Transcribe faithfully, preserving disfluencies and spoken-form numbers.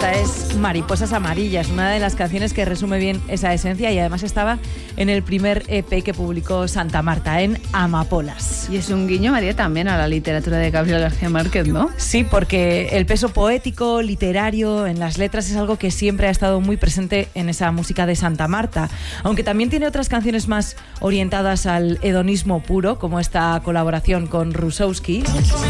Esta es Mariposas Amarillas, una de las canciones que resume bien esa esencia y además estaba en el primer E P que publicó Santa Marta, en Amapolas. Y es un guiño, María, también a la literatura de Gabriel García Márquez, ¿no? Sí, porque el peso poético, literario en las letras es algo que siempre ha estado muy presente en esa música de Santa Marta, aunque también tiene otras canciones más orientadas al hedonismo puro, como esta colaboración con Rusowski.